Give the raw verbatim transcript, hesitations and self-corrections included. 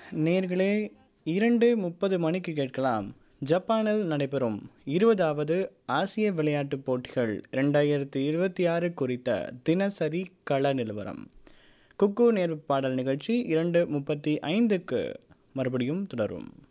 நேர்களே, இரண்டு முப்பது மணிக்கு கேட்கலாம். ஜப்பானில் நடைபெறும் இருபதாவது ஆசிய விளையாட்டுப் போட்டிகள் இரண்டாயிரத்தி இருபத்தி ஆறு குறித்த தினசரி கள நிலவரம். குக்கு நேர்வு பாடல் நிகழ்ச்சி இரண்டு முப்பத்தி ஐந்துக்கு மறுபடியும் தொடரும்.